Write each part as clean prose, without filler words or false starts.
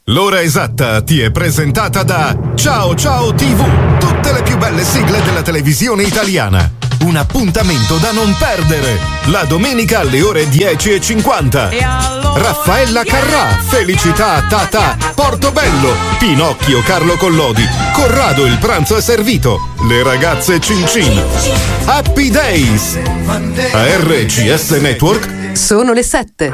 L'ora esatta ti è presentata da Ciao Ciao TV, tutte le più belle sigle della televisione italiana. Un appuntamento da non perdere, la domenica alle ore 10:50. Raffaella Carrà, Felicità Tata, Portobello, Pinocchio Carlo Collodi, Corrado il pranzo è servito, le ragazze Cin Cin. Happy Days. A RCS Network sono le 7.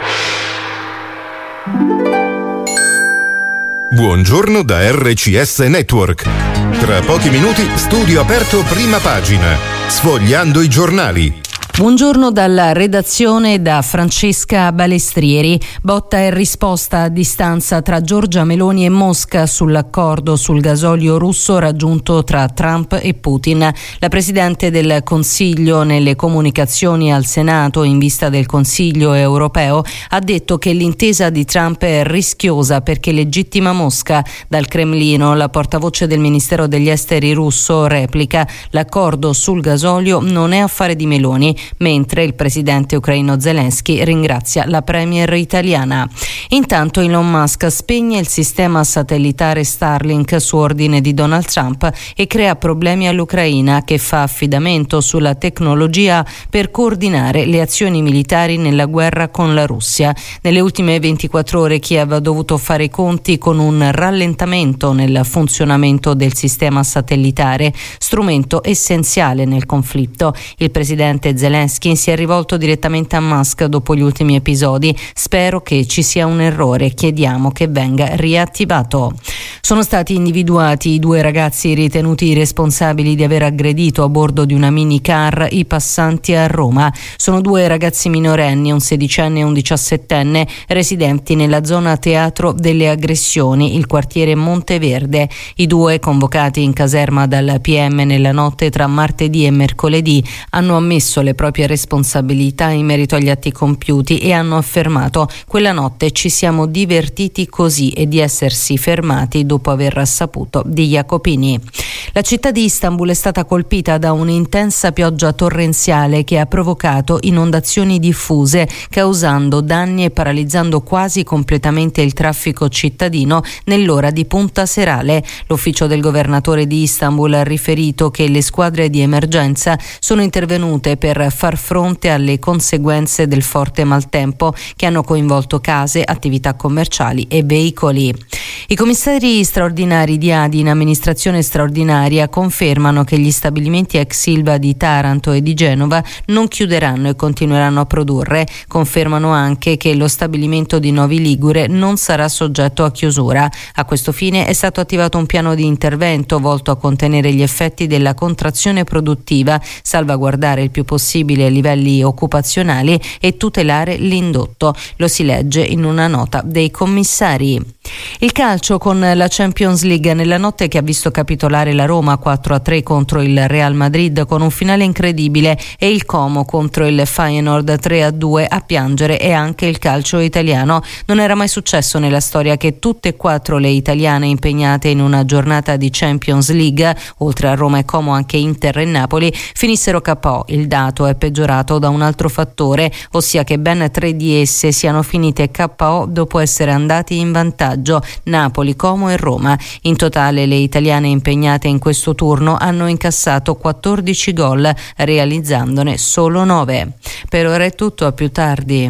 Buongiorno da RCS Network. Tra pochi minuti studio aperto prima pagina, sfogliando i giornali. Buongiorno dalla redazione da Francesca Balestrieri. Botta e risposta a distanza tra Giorgia Meloni e Mosca sull'accordo sul gasolio russo raggiunto tra Trump e Putin. La Presidente del Consiglio, nelle comunicazioni al Senato in vista del Consiglio europeo, ha detto che l'intesa di Trump è rischiosa perché legittima Mosca. Dal Cremlino, la portavoce del Ministero degli Esteri russo replica: l'accordo sul gasolio non è affare di Meloni, mentre il presidente ucraino Zelensky ringrazia la premier italiana. Intanto Elon Musk spegne il sistema satellitare Starlink su ordine di Donald Trump e crea problemi all'Ucraina, che fa affidamento sulla tecnologia per coordinare le azioni militari nella guerra con la Russia. Nelle ultime 24 ore Kiev ha dovuto fare i conti con un rallentamento nel funzionamento del sistema satellitare, strumento essenziale nel conflitto. Il presidente Zelensky si è rivolto direttamente a Musk dopo gli ultimi episodi: spero che ci sia un errore, chiediamo che venga riattivato. Sono stati individuati i 2 ragazzi ritenuti responsabili di aver aggredito a bordo di una minicar i passanti a Roma. Sono 2 ragazzi minorenni, un 16enne e un 17enne, residenti nella zona teatro delle aggressioni, il quartiere Monteverde. I 2, convocati in caserma dal PM nella notte tra martedì e mercoledì, hanno ammesso le proprie responsabilità in merito agli atti compiuti e hanno affermato: quella notte ci siamo divertiti così, e di essersi fermati dopo aver saputo di Jacopini. La città di Istanbul è stata colpita da un'intensa pioggia torrenziale che ha provocato inondazioni diffuse, causando danni e paralizzando quasi completamente il traffico cittadino nell'ora di punta serale. L'ufficio del governatore di Istanbul ha riferito che le squadre di emergenza sono intervenute per far fronte alle conseguenze del forte maltempo che hanno coinvolto case, attività commerciali e veicoli. I commissari straordinari di ADI in amministrazione straordinaria confermano che gli stabilimenti ex Ilva di Taranto e di Genova non chiuderanno e continueranno a produrre. Confermano anche che lo stabilimento di Novi Ligure non sarà soggetto a chiusura. A questo fine è stato attivato un piano di intervento volto a contenere gli effetti della contrazione produttiva, salvaguardare il più possibile i livelli occupazionali e tutelare l'indotto. Lo si legge in una nota dei commissari. Il calcio con la Champions League, nella notte che ha visto capitolare la Roma 4-3 contro il Real Madrid con un finale incredibile, e il Como contro il Feyenoord 3-2, a piangere è anche il calcio italiano. Non era mai successo nella storia che tutte e 4 le italiane impegnate in una giornata di Champions League, oltre a Roma e Como anche Inter e Napoli, finissero KO. Il dato è peggiorato da un altro fattore, ossia che ben 3 di esse siano finite KO dopo essere andati in vantaggio: Napoli, Como e Roma. In totale le italiane impegnate in questo turno hanno incassato 14 gol, realizzandone solo 9. Per ora è tutto, a più tardi.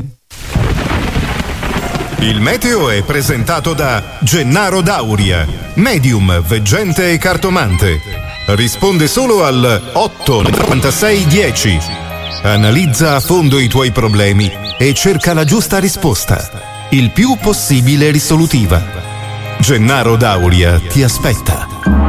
Il meteo è presentato da Gennaro Dauria, medium, veggente e cartomante. Risponde solo al 896 10. Analizza a fondo i tuoi problemi e cerca la giusta risposta, il più possibile risolutiva. Gennaro Dauria ti aspetta.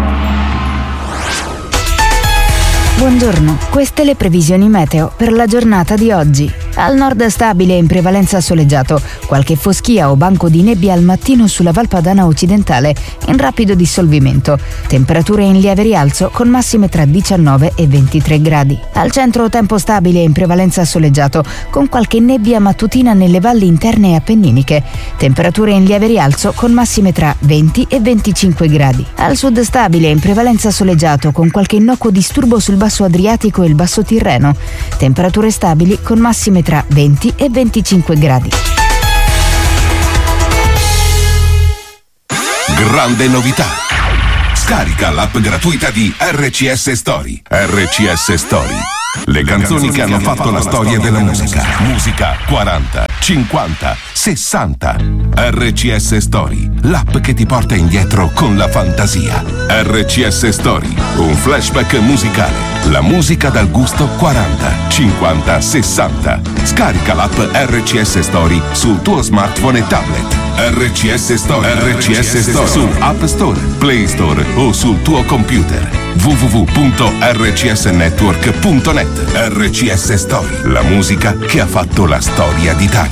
Buongiorno, queste le previsioni meteo per la giornata di oggi. Al nord stabile in prevalenza soleggiato, qualche foschia o banco di nebbia al mattino sulla Val Padana occidentale, in rapido dissolvimento. Temperature in lieve rialzo con massime tra 19 e 23 gradi. Al centro tempo stabile in prevalenza soleggiato, con qualche nebbia mattutina nelle valli interne e appenniniche. Temperature in lieve rialzo con massime tra 20 e 25 gradi. Al sud stabile in prevalenza soleggiato, con qualche innocuo disturbo sul basso Adriatico e il basso Tirreno. Temperature stabili con massime tra 20 e 25 gradi. Grande novità! Scarica l'app gratuita di RCS Story. RCS Story. Le canzoni che hanno fatto la storia della musica. Musica 40, 50, 60. RCS Story. L'app che ti porta indietro con la fantasia. RCS Story. Un flashback musicale. La musica dal gusto 40, 50, 60. Scarica l'app RCS Story sul tuo smartphone e tablet. RCS Story. RCS Story su App Store, Play Store o sul tuo computer. www.rcsnetwork.net. RCS Story, la musica che ha fatto la storia d'Italia.